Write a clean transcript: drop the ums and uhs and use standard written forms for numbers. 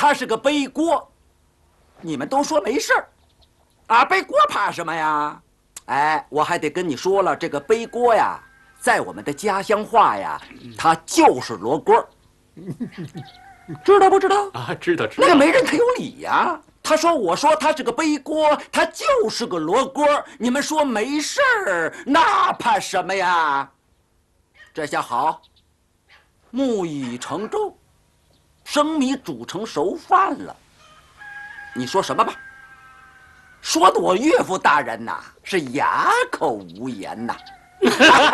他是个背锅，你们都说没事儿，啊，背锅怕什么呀？哎，我还得跟你说了，这个背锅呀，在我们的家乡话呀，它就是罗锅，知道不知道？ 啊，知道知道。 那个媒人他有理呀。他说：“我说他是个背锅，他就是个罗锅。你们说没事儿，那怕什么呀？这下好，木已成舟，生米煮成熟饭了。你说什么吧？说的我岳父大人呐是哑口无言呐。”